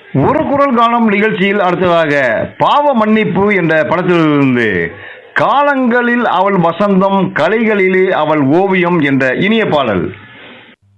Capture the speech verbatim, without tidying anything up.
ஒரு குரல் காணும் நிகழ்ச்சியில் அடுத்ததாக பாவ மன்னிப்பு என்ற படத்திலிருந்து காலங்களில் அவள் வசந்தம், கலைகளிலே அவள் ஓவியம் என்ற இனிய பாடல்.